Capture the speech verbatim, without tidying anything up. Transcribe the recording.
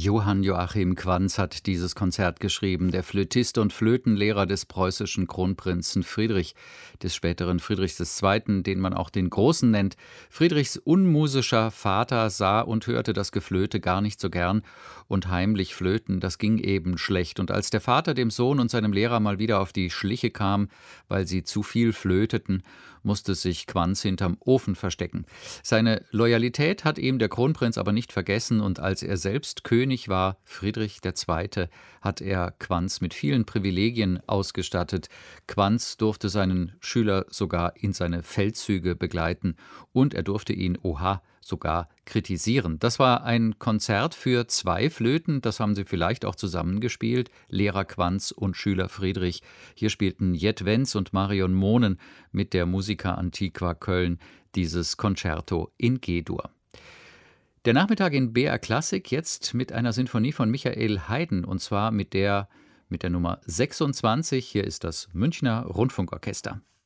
Johann Joachim Quanz hat dieses Konzert geschrieben, der Flötist und Flötenlehrer des preußischen Kronprinzen Friedrich, des späteren Friedrichs der Zweite., den man auch den Großen nennt. Friedrichs unmusischer Vater sah und hörte das Geflöte gar nicht so gern, und heimlich flöten, das ging eben schlecht. Und als der Vater dem Sohn und seinem Lehrer mal wieder auf die Schliche kam, weil sie zu viel flöteten, musste sich Quanz hinterm Ofen verstecken. Seine Loyalität hat ihm der Kronprinz aber nicht vergessen, und als er selbst König war, Friedrich der Zweite., hat er Quanz mit vielen Privilegien ausgestattet. Quanz durfte seinen Schüler sogar in seine Feldzüge begleiten, und er durfte ihn, oha, sogar kritisieren. Das war ein Konzert für zwei Flöten, das haben sie vielleicht auch zusammengespielt, Lehrer Quanz und Schüler Friedrich. Hier spielten Jet Wenz und Marion Mohnen mit der Musica Antiqua Köln dieses Concerto in G-Dur. Der Nachmittag in B R Klassik jetzt mit einer Sinfonie von Michael Haydn, und zwar mit der, mit der Nummer sechsundzwanzig. Hier ist das Münchner Rundfunkorchester.